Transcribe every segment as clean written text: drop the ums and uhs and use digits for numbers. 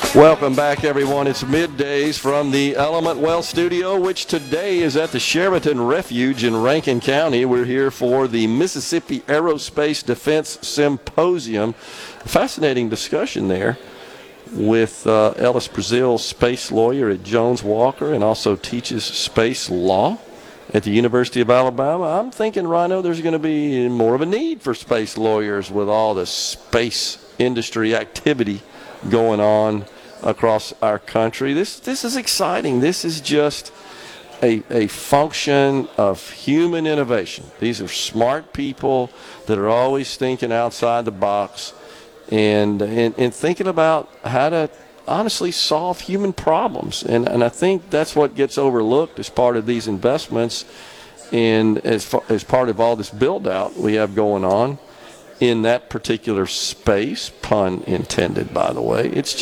Welcome back, everyone. It's middays from the Element Well studio, which today is at the Sheraton Refuge in Rankin County. We're here for the Mississippi Aerospace Defense Symposium. Fascinating discussion there with Ellis Brazil, space lawyer at Jones Walker, and also teaches space law at the University of Alabama. I'm thinking, Rhino, there's going to be more of a need for space lawyers with all the space industry activity going on across our country. This is exciting. This is just a function of human innovation. These are smart people that are always thinking outside the box and thinking about how to honestly solve human problems. And I think that's what gets overlooked as part of these investments and as part of all this build out we have going on in that particular space, pun intended, by the way. It's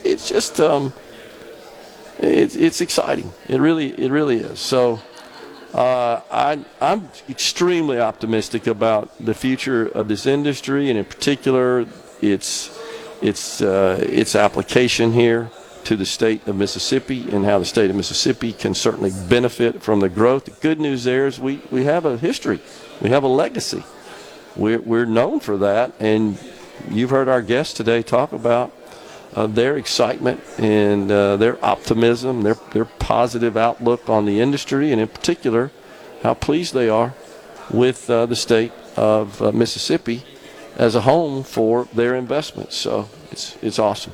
exciting. It really is. So I'm extremely optimistic about the future of this industry, and in particular its application here to the state of Mississippi, and how the state of Mississippi can certainly benefit from the growth. The good news there is we have a history. We have a legacy. We're known for that, and you've heard our guests today talk about their excitement and their optimism, their positive outlook on the industry, and in particular, how pleased they are with the state of Mississippi as a home for their investments. So it's awesome.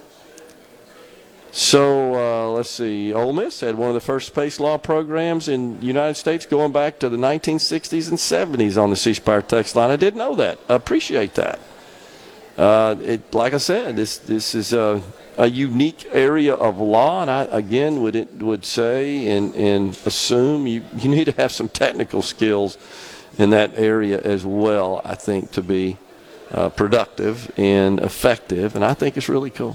So let's see. Ole Miss had one of the first space law programs in the United States going back to the 1960s and 70s on the C Spire text line. I didn't know that. I appreciate that. Like I said, this is a unique area of law, and I again would say and assume you need to have some technical skills in that area as well, I think, to be productive and effective, and I think it's really cool.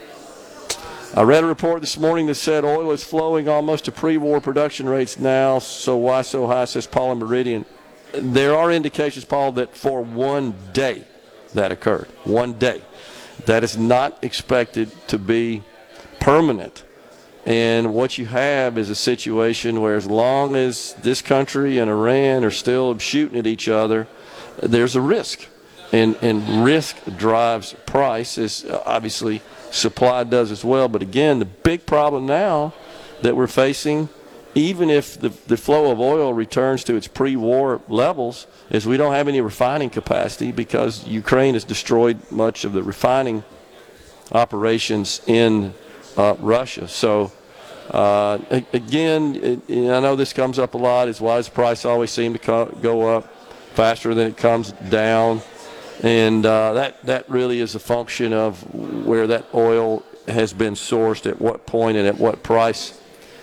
I read a report this morning that said oil is flowing almost to pre-war production rates now. So why so high, says Paul in Meridian. There are indications, Paul, that for one day that occurred. One day. That is not expected to be permanent. And what you have is a situation where as long as this country and Iran are still shooting at each other, there's a risk. And risk drives price, as obviously supply does as well. But again, the big problem now that we're facing, even if the flow of oil returns to its pre-war levels, is we don't have any refining capacity because Ukraine has destroyed much of the refining operations in Russia. So again, I know this comes up a lot, is why does the price always seem to go up faster than it comes down? And that really is a function of where that oil has been sourced, at what point and at what price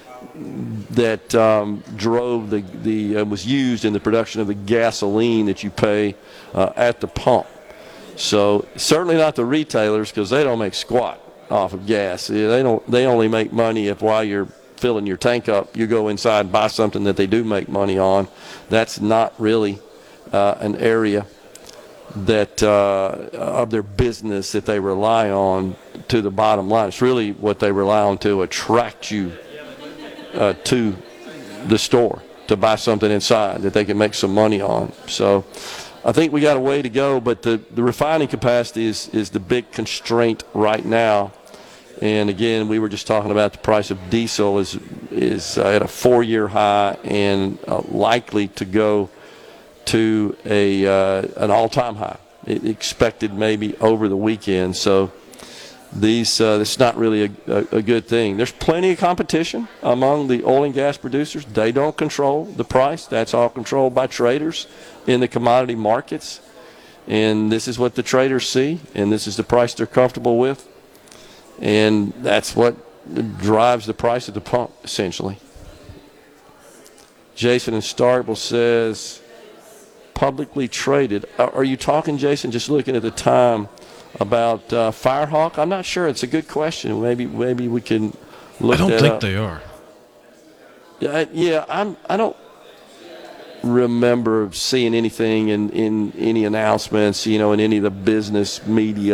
that drove was used in the production of the gasoline that you pay at the pump. So certainly not the retailers, because they don't make squat off of gas. They only make money if while you're filling your tank up, you go inside and buy something that they do make money on. That's not really an area that of their business that they rely on to the bottom line. It's really what they rely on to attract you to the store to buy something inside that they can make some money on. So I think we got a way to go, but the refining capacity is the big constraint right now. And again, we were just talking about the price of diesel is at a 4-year high and likely to go to an all-time high. Expected maybe over the weekend. So it's not really a good thing. There's plenty of competition among the oil and gas producers. They don't control the price. That's all controlled by traders in the commodity markets. And this is what the traders see, and this is the price they're comfortable with. And that's what drives the price at the pump, essentially. Jason in Starkville says, publicly traded. Are you talking, Jason, just looking at the time, about Firehawk? I'm not sure. It's a good question. Maybe we can look that up. I don't think they are. Yeah, I don't remember seeing anything in any announcements, in any of the business media